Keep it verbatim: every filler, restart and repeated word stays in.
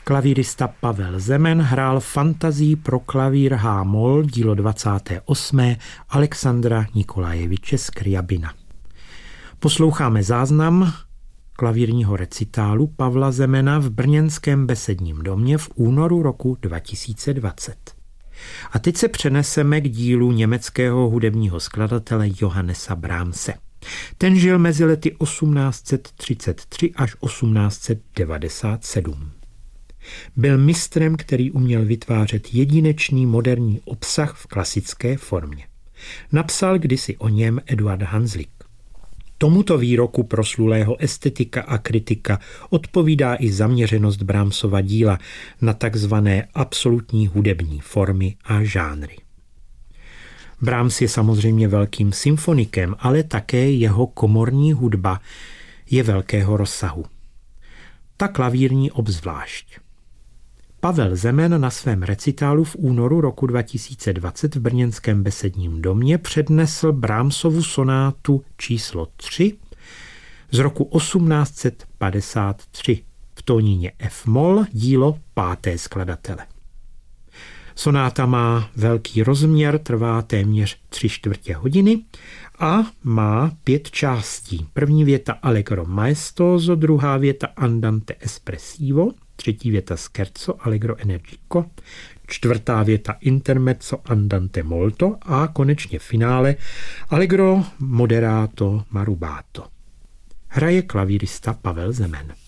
Klavírista Pavel Zemen hrál fantazii pro klavír H-moll dílo dvacáté osmé Alexandra Nikolajeviče Skryabina. Posloucháme záznam klavírního recitálu Pavla Zemena v brněnském Besedním domě v únoru roku dva tisíce dvacet. A teď se přeneseme k dílu německého hudebního skladatele Johannesa Brahmse. Ten žil mezi lety osmnáct set třicet tři až osmnáct set devadesát sedm. Byl mistrem, který uměl vytvářet jedinečný moderní obsah v klasické formě. Napsal kdysi o něm Eduard Hanslick. Tomuto výroku proslulého estetika a kritika odpovídá i zaměřenost Brahmsova díla na takzvané absolutní hudební formy a žánry. Brahms je samozřejmě velkým symfonikem, ale také jeho komorní hudba je velkého rozsahu. Ta klavírní obzvlášť. Pavel Zemen na svém recitálu v únoru roku dva tisíce dvacet v brněnském Besedním domě přednesl Brahmsovu sonátu číslo tři z roku osmnáct set padesát tři v tónině F-moll, dílo páté skladatele. Sonáta má velký rozměr, trvá téměř tři čtvrtě hodiny a má pět částí. První věta Allegro maestoso, druhá věta Andante espressivo, třetí věta Scherzo allegro energico, čtvrtá věta Intermezzo andante molto a konečně finále Allegro moderato ma rubato. Hraje klavírista Pavel Zemen.